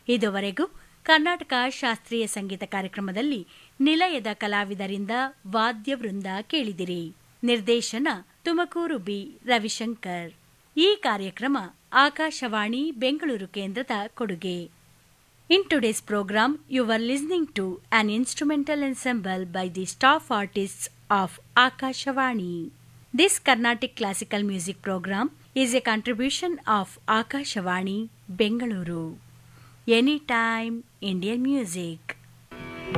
ಇದುವರೆಗೂ ಕರ್ನಾಟಕ ಶಾಸ್ತ್ರೀಯ ಸಂಗೀತ ಕಾರ್ಯಕ್ರಮದಲ್ಲಿ ನಿಲಯದ ಕಲಾವಿದರಿಂದ ವಾದ್ಯವೃಂದ ಕೇಳಿದಿರಿ. ನಿರ್ದೇಶನ ತುಮಕೂರು ಬಿ ರವಿಶಂಕರ್. ಈ ಕಾರ್ಯಕ್ರಮ ಆಕಾಶವಾಣಿ ಬೆಂಗಳೂರು ಕೇಂದ್ರದ ಕೊಡುಗೆ. In today's program, you were listening to an instrumental ensemble by the staff artists of Akashvani. This Carnatic classical music program is a contribution of Akashvani, Bengaluru. Anytime Indian music.